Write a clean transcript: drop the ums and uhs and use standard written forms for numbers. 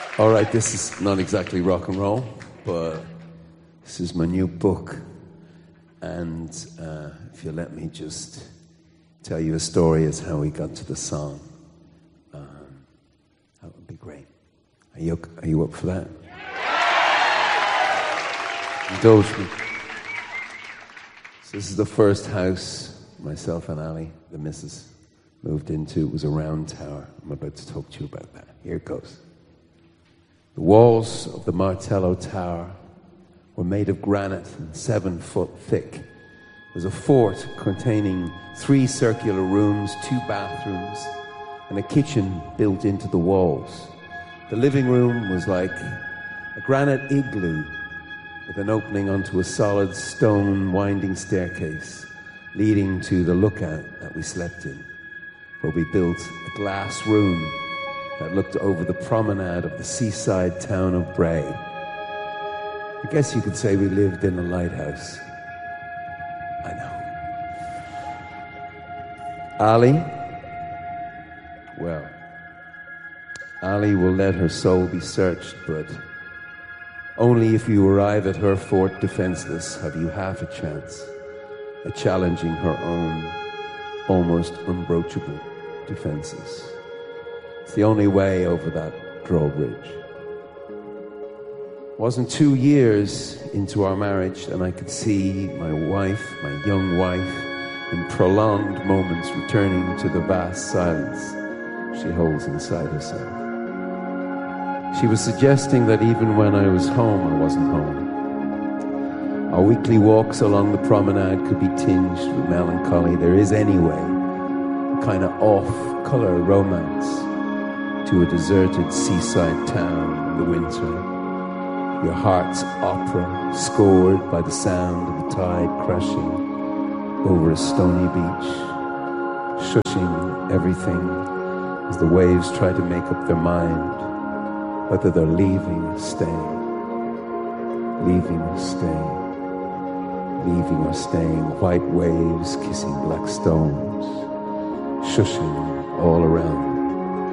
All right, this is not exactly rock and roll, but this is my new book. And if you let me just tell you a story as how we got to the song, that would be great. Are you up for that? Indulge me. So this is the first house myself and Ali, the missus, moved into. It was a round tower. I'm about to talk to you about that. Here it goes. The walls of the Martello Tower were made of granite and 7 foot thick. It was a fort containing 3 circular rooms, 2 bathrooms, and a kitchen built into the walls. The living room was like a granite igloo with an opening onto a solid stone winding staircase leading to the lookout that we slept in, where we built a glass room that looked over the promenade of the seaside town of Bray. I guess you could say we lived in a lighthouse. I know. Ali? Well, Ali will let her soul be searched, but only if you arrive at her fort defenseless have you half a chance at challenging her own almost unbroachable defenses. It's the only way over that drawbridge. It wasn't 2 years into our marriage and I could see my wife, my young wife, in prolonged moments returning to the vast silence she holds inside herself. She was suggesting that even when I was home, I wasn't home. Our weekly walks along the promenade could be tinged with melancholy. There is anyway a kind of off-color romance to a deserted seaside town in the winter. Your heart's opera scored by the sound of the tide crashing over a stony beach, shushing everything as the waves try to make up their mind whether they're leaving or staying, leaving or staying, leaving or staying. White waves kissing black stones, shushing all around.